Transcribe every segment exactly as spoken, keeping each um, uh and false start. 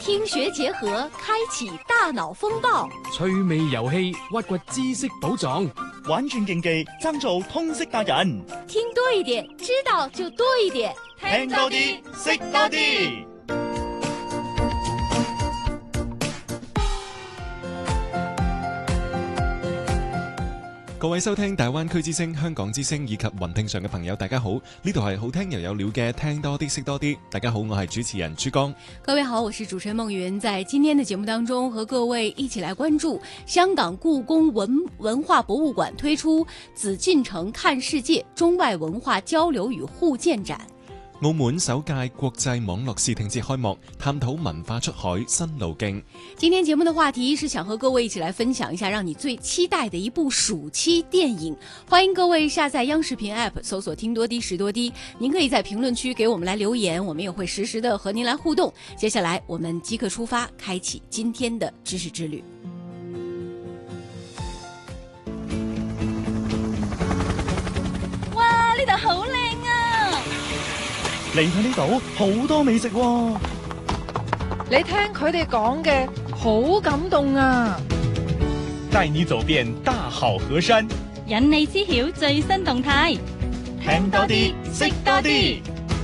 聽學結合，開啟大腦風暴， 趣味遊戲，挖掘知識寶藏， 玩轉競技，爭做通識達人。 聽多一點，知道就多一點， 聽多啲，識多啲。 各位收聽大灣區之聲、香港之聲以及雲聽上嘅朋友，大家好，呢度係好聽又有料嘅聽多啲識多啲。大家好，我係主持人朱江。 各位好，我是主持人夢雲。在今天的節目當中，和各位一起來關注香港故宮文文化博物館推出紫禁城看世界中外文化交流與互鑑展。 澳門首屆國際網絡視聽節開幕，探討文化出海新路徑。 今天節目的話題是想和各位一起來分享一下讓你最期待的一部暑期電影。歡迎各位下載央視頻 App 搜索聽多啲識多啲，您可以在評論區給我們來留言，我們也會實時的和您來互動。接下來我們即刻出發，開啟今天的知識之旅。 哇，呢度好靚啊！ 嚟到呢度好多美食喎， 你聽佢哋講嘅好感動啊！ 帶你走遍大好河山， 引你知曉最新動態， 聽多啲，識多啲。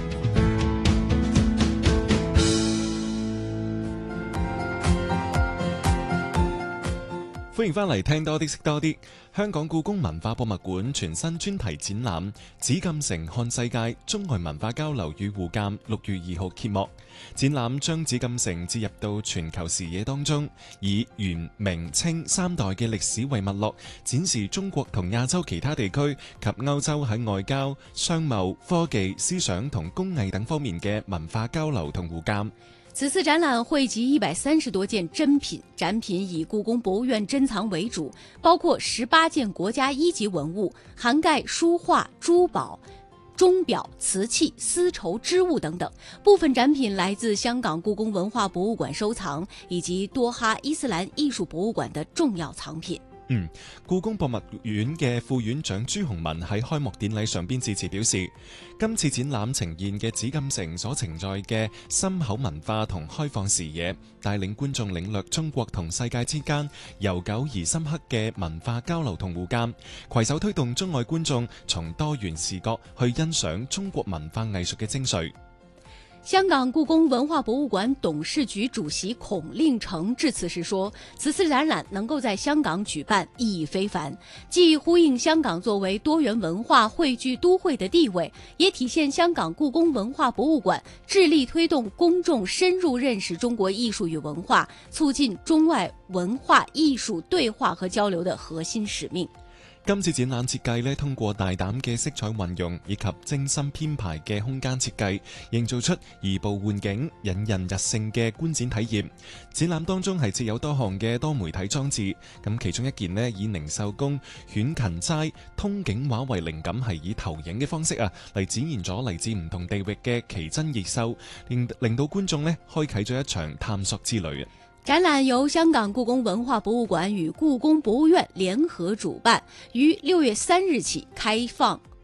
歡迎翻嚟聽多啲識多啲。香港故宮文化博物館全新專題展覽《紫禁城看世界：中外文化交流與互鑑》六月二號揭幕。展覽將紫禁城置入到全球視野當中，以元、明、清三代嘅歷史為脈絡，展示中國同亞洲其他地區及歐洲喺外交、商貿、科技、思想同工藝等方面嘅文化交流同互鑑。 此次展覽匯集一百三十多件珍品，展品以故宮博物院珍藏為主，包括十八件國家一級文物，涵蓋書畫、珠寶、鐘錶、瓷器、絲綢織物等等。部分展品來自香港故宮文化博物館收藏，以及多哈伊斯蘭藝術博物館的重要藏品。 嗯，故宮博物院嘅副院長朱洪文喺開幕典禮上邊致辭表示，今次展覽呈現嘅紫禁城所承載嘅深厚文化同開放視野，帶領觀眾領略中國同世界之間悠久而深刻嘅文化交流同互鑑，攜手推動中外觀眾從多元視角去欣賞中國文化藝術嘅精髓。 香港故宮文化博物館董事局主席孔令成致辭時說，此次展覽能夠在香港舉辦意義非凡，既呼應香港作為多元文化匯聚都會的地位，也體現香港故宮文化博物館致力推動公眾深入認識中國藝術與文化，促進中外文化藝術對話和交流的核心使命。 今次展覽設計咧，通過大膽嘅色彩運用以及精心編排嘅空間設計，營造出移步換景、引人入勝嘅觀展體驗。展覽當中係設有多項嘅多媒體裝置，咁其中一件咧以寧壽宮犬勤齋通景畫為靈感，係以投影嘅方式啊嚟展現咗嚟自唔同地域嘅奇珍異獸，令令到觀眾咧開啟咗一場探索之旅。 展覽由香港故宮文化博物館與故宮博物院聯合主辦，於六月三日起開放